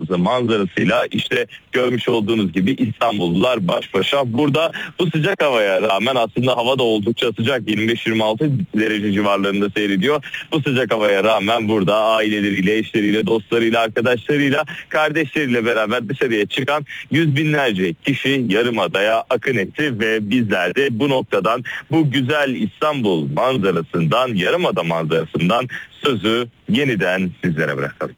ağzı manzarasıyla işte görmüş olduğunuz gibi İstanbullular baş başa. Burada bu sıcak havaya rağmen aslında hava da oldukça sıcak, 25-26 derece civarlarında seyrediyor. Bu sıcak havaya rağmen burada aileleriyle, eşleriyle, dostlarıyla, arkadaşlarıyla, kardeşleriyle beraber dışarıya çıkan yüz binlerce kişi Yarımada'ya akın etti ve bizler de bu noktadan, bu güzel İstanbul manzarasından, Yarımada manzarasından sözü yeniden sizlere bırakalım.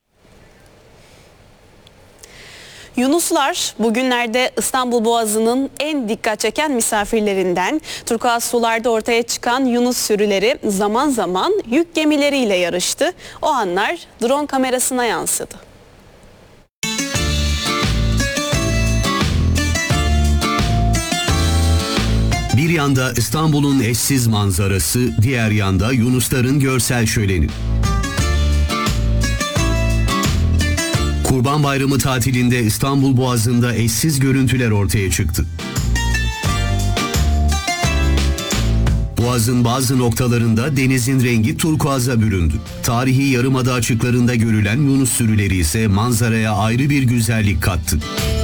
Yunuslar bugünlerde İstanbul Boğazı'nın en dikkat çeken misafirlerinden. Turkuaz sularda ortaya çıkan Yunus sürüleri zaman zaman yük gemileriyle yarıştı. O anlar drone kamerasına yansıdı. Bir yanda İstanbul'un eşsiz manzarası, diğer yanda Yunusların görsel şöleni. Kurban Bayramı tatilinde İstanbul Boğazı'nda eşsiz görüntüler ortaya çıktı. Boğaz'ın bazı noktalarında denizin rengi turkuaza büründü. Tarihi Yarımada açıklarında görülen Yunus sürüleri ise manzaraya ayrı bir güzellik kattı.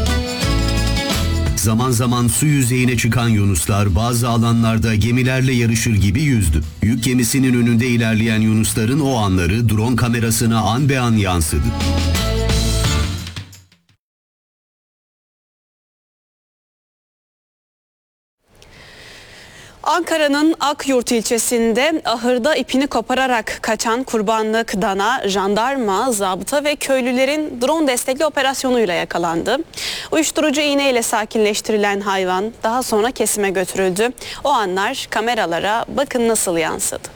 Zaman zaman su yüzeyine çıkan Yunuslar bazı alanlarda gemilerle yarışır gibi yüzdü. Yük gemisinin önünde ilerleyen Yunusların o anları drone kamerasına an be an yansıdı. Ankara'nın Akyurt ilçesinde ahırda ipini kopararak kaçan kurbanlık dana, jandarma, zabıta ve köylülerin drone destekli operasyonuyla yakalandı. Uyuşturucu iğneyle sakinleştirilen hayvan daha sonra kesime götürüldü. O anlar kameralara bakın nasıl yansıdı.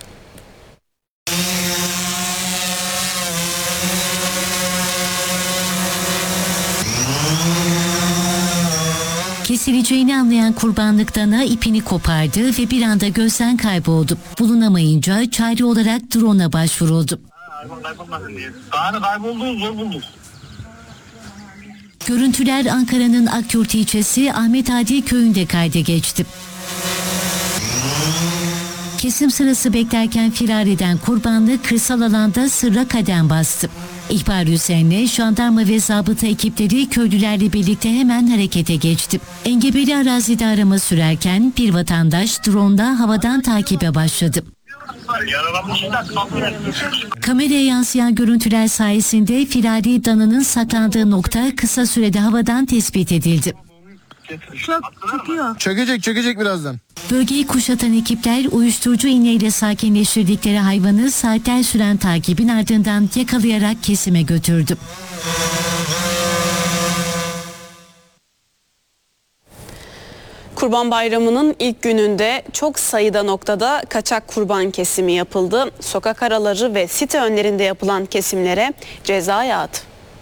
Kesileceğini anlayan kurbanlık dana ipini kopardı ve bir anda gözden kayboldu. Bulunamayınca çare olarak drone'a başvuruldu. Görüntüler Ankara'nın Akyurt ilçesi Ahmet Adi köyünde kayda geçti. Kesim sırası beklerken firar eden kurbanlık kırsal alanda sırra kadem bastı. İhbar üzerine jandarma ve zabıta ekipleri köylülerle birlikte hemen harekete geçti. Engebeli arazide arama sürerken bir vatandaş drone'da havadan takibe başladı. Kameraya yansıyan görüntüler sayesinde firari dananın saklandığı nokta kısa sürede havadan tespit edildi. Çökecek birazdan. Bölgeyi kuşatan ekipler uyuşturucu iğneyle sakinleştirdikleri hayvanı saatler süren takibin ardından yakalayarak kesime götürdü. Kurban Bayramı'nın ilk gününde çok sayıda noktada kaçak kurban kesimi yapıldı. Sokak araları ve site önlerinde yapılan kesimlere ceza yağdı.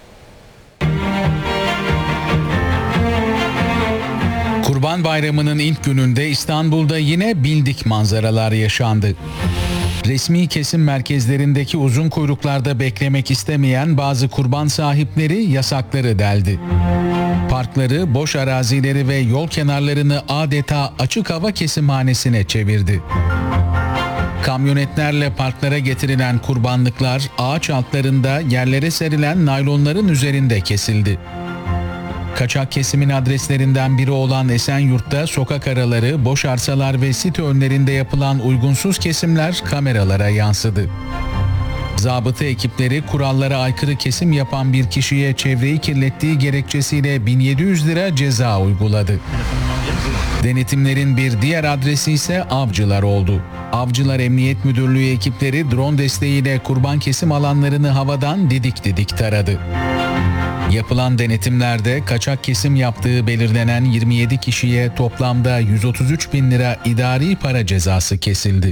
Kurban Bayramı'nın ilk gününde İstanbul'da yine bildik manzaralar yaşandı. Resmi kesim merkezlerindeki uzun kuyruklarda beklemek istemeyen bazı kurban sahipleri yasakları deldi. Parkları, boş arazileri ve yol kenarlarını adeta açık hava kesimhanesine çevirdi. Kamyonetlerle parklara getirilen kurbanlıklar ağaç altlarında yerlere serilen naylonların üzerinde kesildi. Kaçak kesimin adreslerinden biri olan Esenyurt'ta sokak araları, boş arsalar ve site önlerinde yapılan uygunsuz kesimler kameralara yansıdı. Zabıta ekipleri kurallara aykırı kesim yapan bir kişiye çevreyi kirlettiği gerekçesiyle 1700 lira ceza uyguladı. Denetimlerin bir diğer adresi ise Avcılar oldu. Avcılar Emniyet Müdürlüğü ekipleri drone desteğiyle kurban kesim alanlarını havadan didik didik taradı. Yapılan denetimlerde kaçak kesim yaptığı belirlenen 27 kişiye toplamda 133 bin lira idari para cezası kesildi.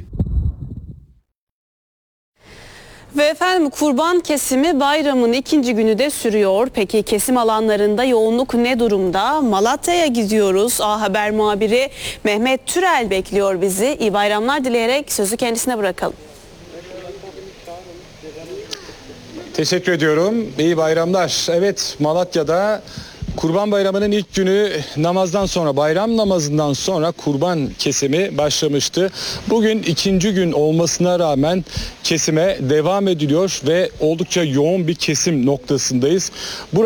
Ve efendim kurban kesimi bayramın ikinci günü de sürüyor. Peki kesim alanlarında yoğunluk ne durumda? Malatya'ya gidiyoruz. A Haber muhabiri Mehmet Türel bekliyor bizi. İyi bayramlar dileyerek sözü kendisine bırakalım. Teşekkür ediyorum. İyi bayramlar. Evet, Malatya'da Kurban Bayramı'nın ilk günü namazdan sonra, bayram namazından sonra kurban kesimi başlamıştı. Bugün ikinci gün olmasına rağmen kesime devam ediliyor ve oldukça yoğun bir kesim noktasındayız.